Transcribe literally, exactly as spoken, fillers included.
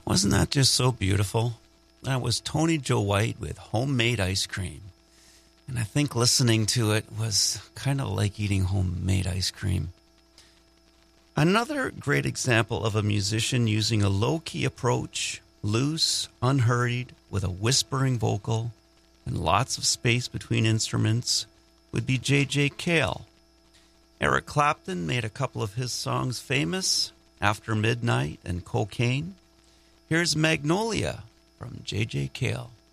Wasn't that just so beautiful? That was Tony Joe White with Homemade Ice Cream. And I think listening to it was kind of like eating homemade ice cream. Another great example of a musician using a low-key approach, loose, unhurried, with a whispering vocal and lots of space between instruments, would be J J. Cale. Eric Clapton made a couple of his songs famous, After Midnight and Cocaine. Here's Magnolia from J J. Cale.